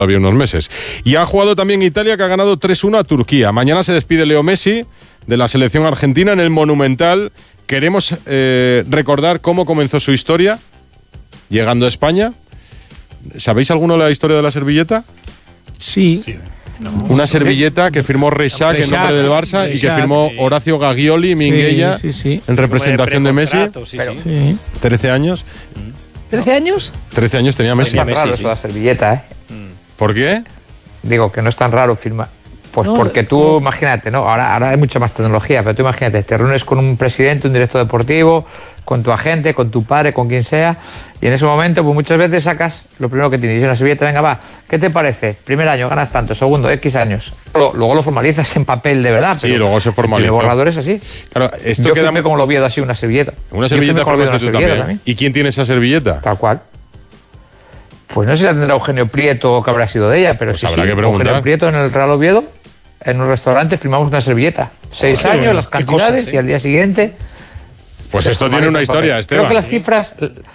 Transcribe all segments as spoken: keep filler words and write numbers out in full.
Había unos meses. Y ha jugado también Italia, que ha ganado tres uno a Turquía. Mañana se despide Leo Messi de la selección argentina en el Monumental. Queremos eh, recordar cómo comenzó su historia llegando a España. ¿Sabéis alguno la historia de la servilleta? Sí. sí. Una servilleta que firmó Reixac en nombre del Barça Reixac, y que firmó sí. Horacio Gaglioli Minguella sí, sí, sí. en representación de Messi. Sí, Pero, sí. trece años. ¿trece años? trece años tenía Messi. No es tan raro eso de la servilleta, ¿eh? ¿Por qué? Digo que no es tan raro firmar. Pues no, porque tú, no. imagínate, ¿no? Ahora, ahora hay mucha más tecnología, pero tú imagínate, te reúnes con un presidente, un director deportivo, con tu agente, con tu padre, con quien sea, y en ese momento, pues muchas veces sacas lo primero que tienes, y una servilleta, venga, va, ¿qué te parece? Primer año ganas tanto, segundo, X años. Luego, luego lo formalizas en papel de verdad, pero sí, luego se formaliza. El borrador es así. Claro, esto Yo queda... firmé como lo Oviedo, así, una servilleta. Una servilleta como lo tú también. también. ¿Y quién tiene esa servilleta? Tal cual. Pues no sé si la tendrá Eugenio Prieto o qué habrá sido de ella, pero pues sí, habrá sí, que preguntar. Eugenio Prieto en el Real Oviedo, en un restaurante firmamos una servilleta. Seis Joder, años, las cantidades, cosas, ¿eh? Y al día siguiente... Pues esto tiene una historia, Esteban. Creo que las cifras...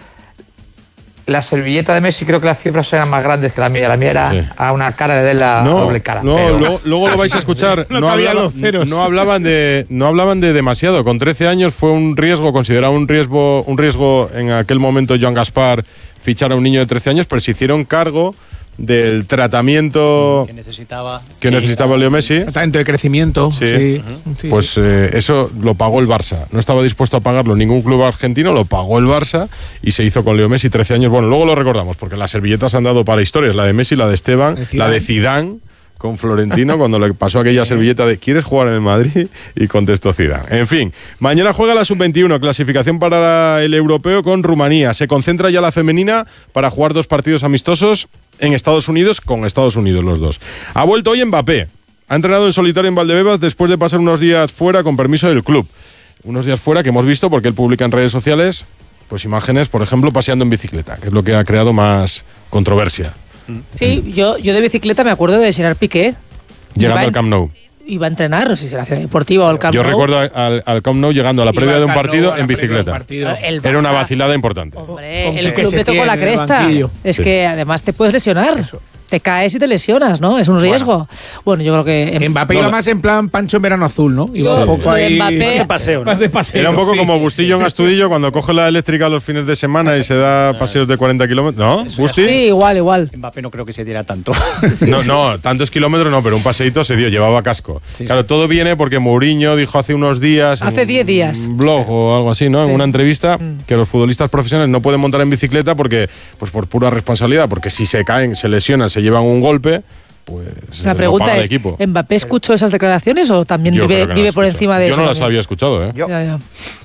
La servilleta de Messi, creo que las cifras eran más grandes que la mía. La mía era sí. a una cara de la no, doble cara. No, pero... luego, luego lo vais a escuchar. no, no, hablaban, los ceros. no hablaban de no hablaban de demasiado. Con trece años fue un riesgo, considerado un riesgo, un riesgo en aquel momento Joan Gaspar fichar a un niño de trece años, pero se hicieron cargo del tratamiento que necesitaba, que sí, necesitaba Leo Messi. Tratamiento de crecimiento. Sí. sí. Uh-huh. sí pues sí. Eh, eso lo pagó el Barça. No estaba dispuesto a pagarlo ningún club argentino, lo pagó el Barça y se hizo con Leo Messi trece años. Bueno, luego lo recordamos porque las servilletas han dado para historias. La de Messi, la de Esteban, de la de Zidane con Florentino cuando le pasó aquella servilleta de ¿quieres jugar en el Madrid? Y contestó Zidane. En fin, mañana juega la sub veintiuno, clasificación para el europeo con Rumanía. Se concentra ya la femenina para jugar dos partidos amistosos en Estados Unidos, con Estados Unidos los dos. Ha vuelto hoy Mbappé. Ha entrenado en solitario en Valdebebas después de pasar unos días fuera con permiso del club. Unos días fuera que hemos visto porque él publica en redes sociales pues imágenes, por ejemplo, paseando en bicicleta, que es lo que ha creado más controversia. Sí, yo, yo de bicicleta me acuerdo de Gerard Piqué. Llegando al Camp Nou. Iba a entrenar, no sé si era la Ciudad Deportiva o el Camp Yo Nou. Yo recuerdo al, al Camp Nou llegando a la previa de un partido en bicicleta. Era una vacilada importante. Hombre, el club le tocó la cresta. Es sí. que además te puedes lesionar. Eso. Te caes y te lesionas, ¿no? Es un riesgo. Bueno, bueno yo creo que... Mbappé no, iba más en plan Pancho en verano azul, ¿no? Iba sí. un poco ahí... Mbappé, más de paseo, ¿no? Más de paseo. Era un poco sí. como Bustillo en Astudillo cuando coge la eléctrica los fines de semana y se da paseos de cuarenta kilómetros. ¿No? ¿Busti? Sí, igual, igual. Mbappé no creo que se diera tanto. No, no, tantos kilómetros no, pero un paseíto se dio, llevaba casco. Sí, claro, todo viene porque Mourinho dijo hace unos días... Hace diez días. Un blog o algo así, ¿no? Sí. En una entrevista mm. que los futbolistas profesionales no pueden montar en bicicleta porque, pues por pura responsabilidad, porque si se caen, se lesionan, se llevan un golpe... Pues la pregunta es, ¿Mbappé escuchó esas declaraciones o también yo vive, vive por encima de yo eso? Yo no las había escuchado, ¿eh? Yo, ya, ya.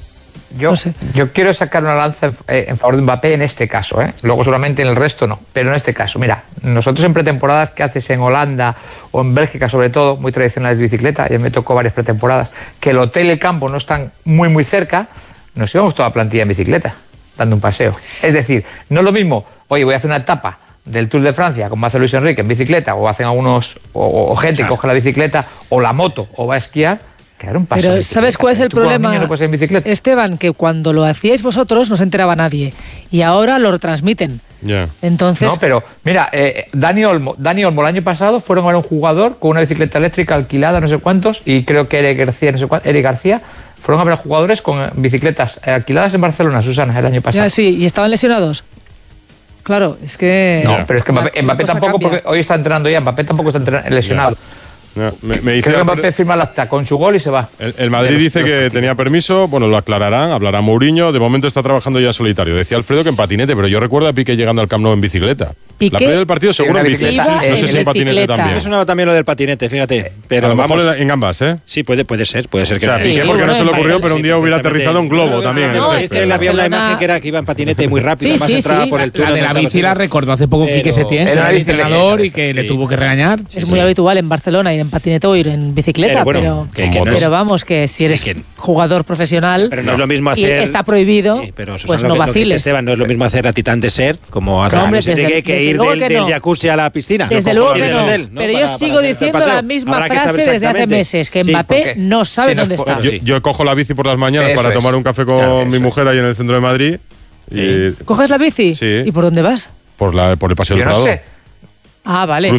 Yo, no sé. yo quiero sacar una lanza en, en favor de Mbappé en este caso, ¿eh? Luego solamente en el resto no, pero en este caso, mira, nosotros en pretemporadas que haces en Holanda o en Bélgica sobre todo, muy tradicionales de bicicleta, ya me tocó varias pretemporadas, que el hotel y el campo no están muy muy cerca, nos íbamos toda la plantilla en bicicleta, dando un paseo. Es decir, no es lo mismo, oye, voy a hacer una etapa del Tour de Francia, como hace Luis Enrique en bicicleta, o hacen algunos, o, o gente claro. que coge la bicicleta, o la moto, o va a esquiar, que dar un paseo. Pero ¿sabes cuál es el problema, no puedes ir en bicicleta? Esteban? Que cuando lo hacíais vosotros no se enteraba nadie, y ahora lo retransmiten. Yeah. Entonces... No, pero mira, eh, Dani Olmo, Dani Olmo el año pasado fueron a ver un jugador con una bicicleta eléctrica alquilada, no sé cuántos, y creo que Eric García, no sé cuántos, Eric García, fueron a ver a jugadores con bicicletas alquiladas en Barcelona, Susana, el año pasado. Ya, sí, ¿y estaban lesionados? Claro, es que... No, pero es que Mbappé, Mbappé tampoco, cambia. Porque hoy está entrenando ya, Mbappé tampoco está entrenando, lesionado. No, me, me dice Creo que Mbappé firma el acta con su gol y se va. El, el Madrid dice que tenía permiso, bueno, lo aclararán, hablará Mourinho, de momento está trabajando ya en solitario. Decía Alfredo que en patinete, pero yo recuerdo a Piqué llegando al Camp Nou en bicicleta. ¿Piqué? La previa del partido seguro en bicicleta, sí, no sé si en patinete bicicleta. también. Me sonaba también lo del patinete, fíjate. Pero a lo mejor vamos, en ambas, ¿eh? Sí, puede, puede ser, puede ser que... O sea, Piqué sí, porque bueno, no se le ocurrió, sí, pero un día sí, hubiera aterrizado un globo no, también. No, es que él había una imagen que era que iba en patinete muy rápido, sí, además sí, entraba sí. por el túnel. La de la bici la recordó hace poco Quique Setién, era el entrenador y que sí. le tuvo que regañar. Es muy habitual en Barcelona ir en patinete o ir en bicicleta, pero, bueno, pero, que, que no pero es, vamos, que si eres sí, que, jugador profesional pero no es lo mismo hacer, y está prohibido, sí, pero, pues no vaciles. Esteban, no es lo mismo hacer a Titán de Ser como a no, hombre, desde, que, que ir del, que no. del jacuzzi a la piscina. Desde luego que no, hotel, ¿no? Pero para, yo sigo para diciendo la misma frase desde hace meses, que Mbappé no sabe dónde está. Yo cojo la bici por las mañanas para tomar un café con mi mujer ahí en el centro de Madrid. ¿Coges la bici? Sí. ¿Y por dónde vas? Por el Paseo del Prado. Ah, vale.